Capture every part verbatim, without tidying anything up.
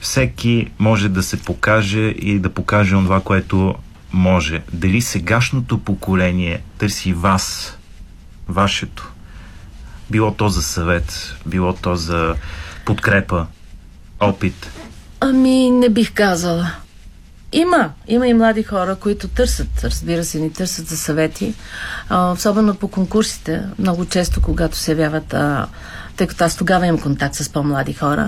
всеки може да се покаже и да покаже това, което може. Дали сегашното поколение търси вас, вашето? Било то за съвет, било то за подкрепа, опит? Ами, не бих казала. Има. Има и млади хора, които търсят, разбира се, ни търсят за съвети. А, особено по конкурсите. Много често, когато се явяват, а, тъй като аз тогава имам контакт с по-млади хора,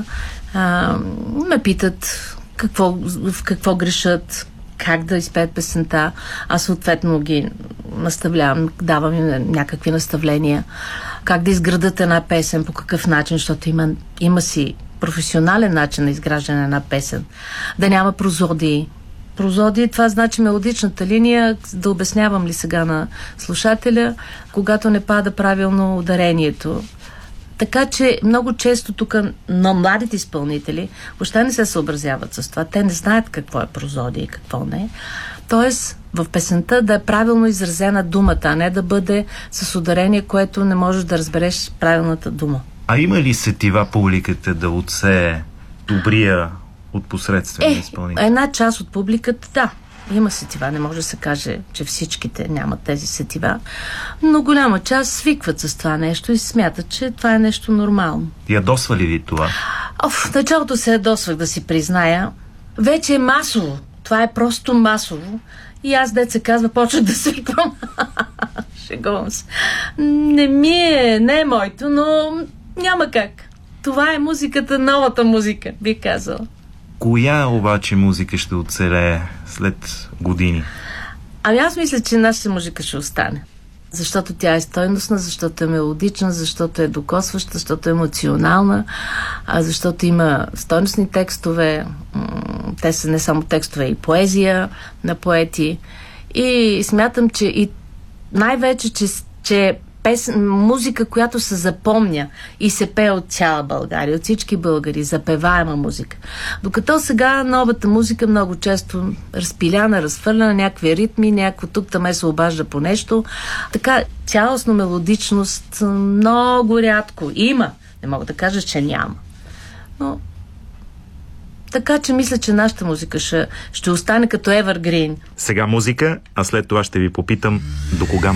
а, ме питат какво, в какво грешат, как да изпеят песента. Аз съответно ги наставлявам, давам им някакви наставления, как да изградат една песен, по какъв начин, защото има, има си професионален начин на изграждане на една песен. Да няма прозодии. Прозодии, това значи мелодичната линия, да обяснявам ли сега на слушателя, когато не пада правилно ударението. Така че много често тук на младите изпълнители въобще не се съобразяват с това. Те не знаят какво е прозодия и какво не. Тоест, в песента да е правилно изразена думата, а не да бъде с ударение, което не можеш да разбереш правилната дума. А има ли сетива публиката да отсее добрия от посредствен е, изпълнител? Една част от публиката, да. Има сетива, не може да се каже, че всичките нямат тези сетива, но голяма част свикват с това нещо и смятат, че това е нещо нормално. Ядосва ли ви това? О, в началото се ядосвах, да си призная. Вече е масово. Това е просто масово. И аз, дет се казва, почвах да свиквам. Шегувам се. Не ми е, не е моето, но няма как. Това е музиката, новата музика, би казала. Коя обаче музика ще оцелее след години? Ами аз мисля, че нашата музика ще остане. Защото тя е стойностна, защото е мелодична, защото е докосваща, защото е емоционална, а защото има стойностни текстове. Те са не само текстове, и поезия на поети. И смятам, че и най-вече, че, че песен, музика, която се запомня и се пее от цяла България, от всички българи, запеваема музика. Докато сега новата музика много често разпиляна, разхвърляна, някакви ритми, някакво тук там се обажда по нещо. Така, цялостно мелодичност много рядко има. Не мога да кажа, че няма. Но така, че мисля, че нашата музика ще, ще остане като evergreen. Сега музика, а след това ще ви попитам до кога